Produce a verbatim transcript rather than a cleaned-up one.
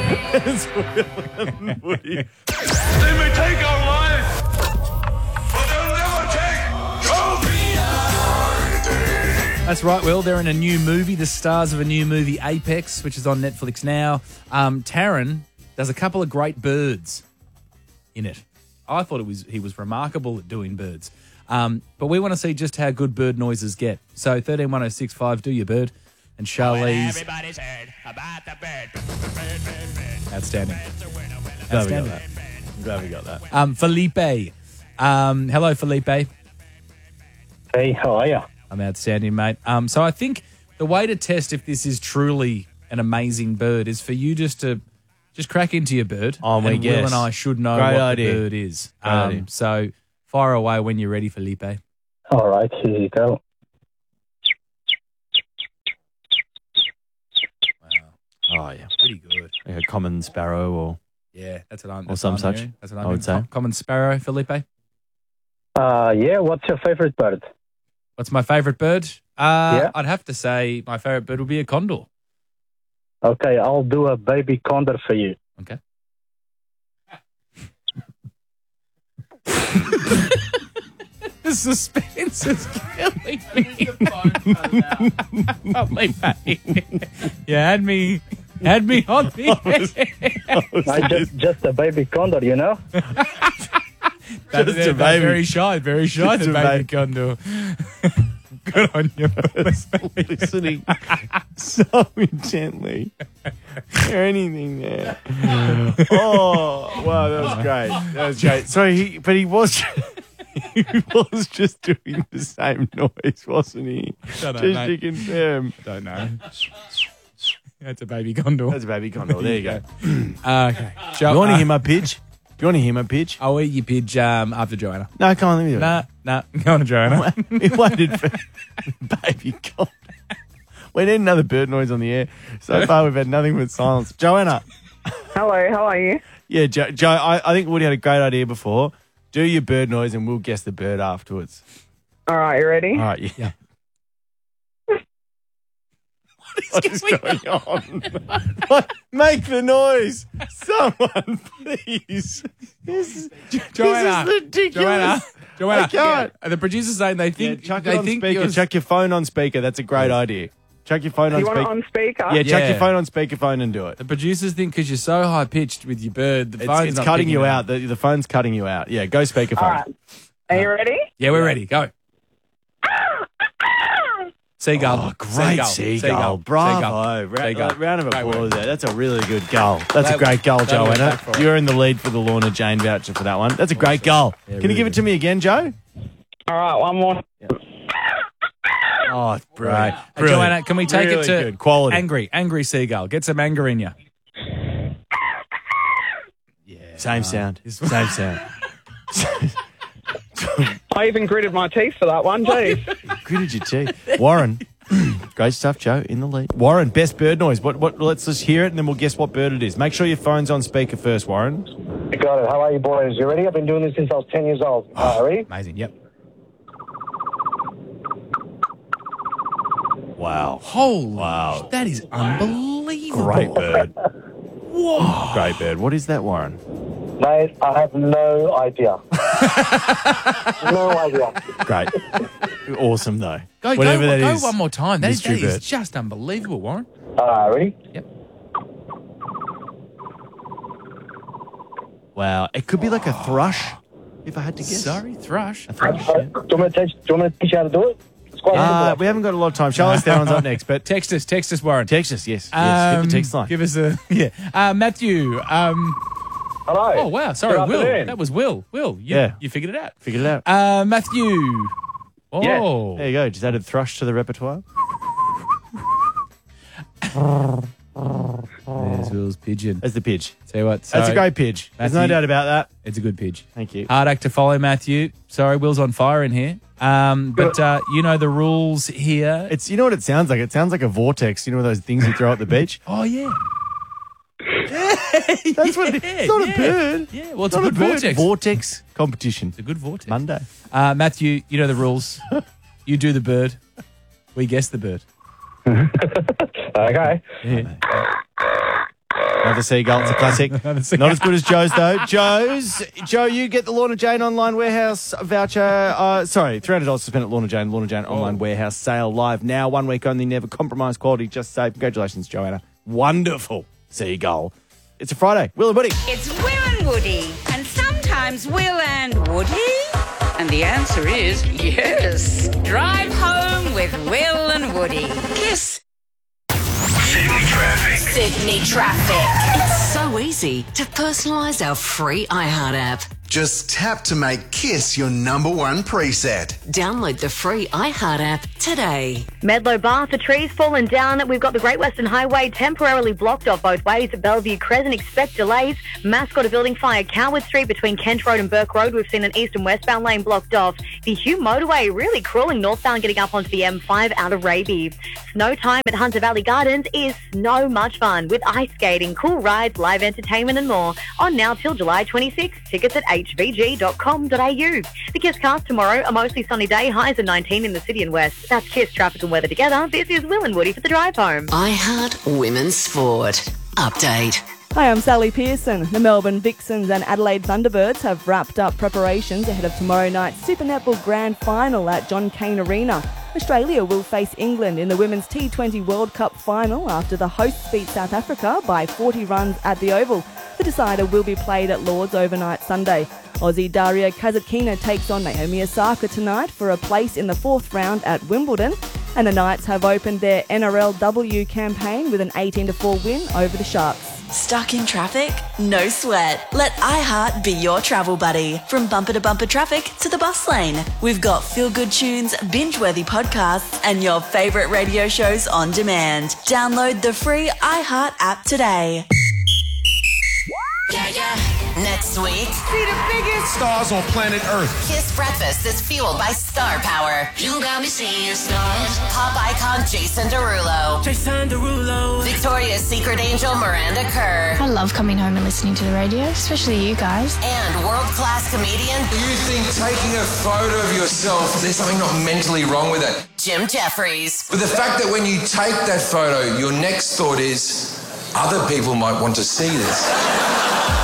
It's Will and Woody. They may take our lives, but they'll never take trophy. That's right, Will. They're in a new movie, the stars of a new movie, Apex, which is on Netflix now. Um, Taron does a couple of great birds in it. I thought it was he was remarkable at doing birds. Um, but we want to see just how good bird noises get. So thirteen one oh six five, do your bird. And Charlize. Everybody's heard about the bird. Bird, bird, bird. Outstanding. Glad we got Outstanding. that. I'm glad we got that. Um, Felipe. Um, hello, Felipe. Hey, how are you? I'm outstanding, mate. Um, so I think the way to test if this is truly an amazing bird is for you just to just crack into your bird. Oh, we and Will guess. and I should know Great what idea. the bird is. Great Um, idea. so fire away when you're ready, Felipe. All right, here you go. Oh, yeah. Pretty good. Like a common sparrow or... Yeah, that's what I'm. Or That's some what I'm such, hearing. That's what I I'm would hearing. say. Co- Common sparrow, Felipe. Uh, yeah, what's your favorite bird? What's my favourite bird? Uh, Yeah. I'd have to say my favourite bird would be a condor. Okay, I'll do a baby condor for you. Okay. The suspense is killing me. Felipe. You had me, had me on the I just, just a baby condor, you know? That- Just a that- baby. Very shy, very shy, Just the a baby baby. condor. Good on you. listening so intently. Hear anything there? Oh, wow, that was great. That was great. So he, but he was, he was just doing the same noise, wasn't he? Don't know, just mate. to confirm. Don't know. That's a baby condor. That's a baby condor. There you go. Uh, okay. Jo- You want to uh, hear my pitch? Do you want to hear my pitch? I'll eat your pidge um, after Joanna. No, come on, let me do it. Nah, nah. Go on to Joanna. We waited for baby condor. We need another bird noise on the air. So far, we've had nothing but silence. Joanna. Hello, how are you? Yeah, Joe, Joe I, I think Woody had a great idea before. Do your bird noise and we'll guess the bird afterwards. All right, you ready? All right, yeah. Yeah. What is going on? What? Make the noise. Someone, please. This is, Joanna. this is ridiculous. Joanna. Joanna. I can't. Yeah. The producer's saying they Yeah, think chuck they it on think speaker. you're- Chuck your phone on speaker. That's a great idea. Chuck your phone on You want it speaker. on speaker? Yeah, chuck Yeah. your phone on speakerphone and do it. The producers think because you're so high pitched with your bird, the It's, phone's it's not cutting picking you it out. up. The, the phone's cutting you out. Yeah, go speakerphone. All right. Are you ready? Yeah, we're ready. Go. Seagull. Oh, great seagull. Bravo. Ra- Seagull. Round of Great applause work. there. That's a really good goal. That's That- a great goal, that went Joanna. back for it. You're in the lead for the Lorna Jane voucher for that one. That's a great goal. Yeah, Can really you give it good. to me again, Joe? All right, one more. Oh, it's brilliant. Right. Hey, Brilliant. Joanna, can we take Really it to good. Quality. angry, angry seagull? Get some anger in you. Same sound. Same sound. I even gritted my teeth for that one, geez. Gritted your teeth. Warren. Great stuff, Joe. In the lead. Warren, best bird noise. What? What? Let's just hear it, and then we'll guess what bird it is. Make sure your phone's on speaker first, Warren. I got it. How are you, boys? You ready? I've been doing this since I was ten years old. Uh, ready? Amazing. Yep. Wow. Holy. Wow. That is unbelievable. Great bird. Whoa. Great bird. What is that, Warren? Mate, I have no idea. no idea. Great. Awesome, though. Go, Whatever go, that go is. one more time. That is, that Mystery is bird. just unbelievable, Warren. Uh, ready? Yep. Wow. It could be like a thrush, if I had to guess. Sorry, thrush. A thrush, Uh, yeah. do, you want me to teach, do you want me to teach you how to do it? It's quite Uh, simple. we haven't got a lot of time. Charlotte Down's up next, but Text us, text us, Warren. text us, yes. yes. Hit Um, the text line. Give us a yeah. Uh, Matthew. Um, Hello. oh wow, sorry, Good Will. afternoon. That was Will. Will, you, Yeah. you figured it out. Figured it out. Uh, Matthew. Oh, There you go. Just added thrush to the repertoire. there's Will's pigeon. That's the pitch. Tell you what, That's so a great pitch. There's no Matthew- doubt about that. It's a good pitch. Thank you. Hard act to follow, Matthew. Sorry, Will's on fire in here. Um, but uh, you know the rules here. It's you know what it sounds like? It sounds like a vortex. You know those things you throw at the beach? Oh yeah, That's what it, it's not yeah. a bird. yeah. Well, it's Not a good bird. vortex. Vortex competition. It's a good vortex. Monday. Uh, Matthew, you know the rules. You do the bird. We guess the bird. Okay. Yeah. Love Another seagull. It's a classic. Not as good as Joe's, though. Joe's. Joe, you get the Lorna Jane Online Warehouse voucher. Uh, sorry, three hundred dollars to spend at Lorna Jane. Lorna Jane Online Warehouse sale live now. One week only. Never compromise quality. Just save. Congratulations, Joanna. Wonderful seagull. It's a Friday. Will and Woody. It's Will and Woody, and sometimes Will and Woody. And the answer is yes. Drive home with Will and Woody. Kiss. Sydney traffic. Sydney traffic. It's so easy to personalise our free iHeart app. Just tap to make Kiss your number one preset. Download the free iHeart app today. Medlow Bath, the tree's fallen down. We've got the Great Western Highway temporarily blocked off both ways at Bellevue Crescent. Expect delays. Mascot, a building fire. Coward Street between Kent Road and Burke Road. We've seen an east and westbound lane blocked off. The Hugh Motorway really crawling northbound, getting up onto the M five out of Raby. Snow time at Hunter Valley Gardens is so much fun with ice skating, cool rides, live entertainment and more. On now till July twenty-sixth. Tickets at h v g dot com dot a u. The Kiss cast tomorrow, a mostly sunny day, highs of nineteen in the city and west. That's Kiss traffic and weather together. This is Will and Woody for the drive home. iHeart Women's Sport. Update. Hi, I'm Sally Pearson. The Melbourne Vixens and Adelaide Thunderbirds have wrapped up preparations ahead of tomorrow night's Super Netball Grand Final at John Cain Arena. Australia will face England in the Women's T twenty World Cup final after the hosts beat South Africa by forty runs at the Oval. The decider will be played at Lord's overnight Sunday. Aussie Daria Kasatkina takes on Naomi Osaka tonight for a place in the fourth round at Wimbledon. And the Knights have opened their N R L W campaign with an eighteen to four win over the Sharks. Stuck in traffic? No sweat. Let iHeart be your travel buddy. From bumper to bumper traffic to the bus lane. We've got feel-good tunes, binge-worthy podcasts, and your favourite radio shows on demand. Download the free iHeart app today. Yeah, yeah. Next week, see the biggest stars on planet Earth. Kiss Breakfast is fueled by Star Power. You got me seeing stars. Pop icon Jason Derulo. Jason Derulo. Victoria's Secret angel Miranda Kerr. I love coming home and listening to the radio, especially you guys. And world-class comedian. Do you think taking a photo of yourself, there's something not mentally wrong with it? Jim Jeffries. But the fact that when you take that photo, your next thought is, other people might want to see this.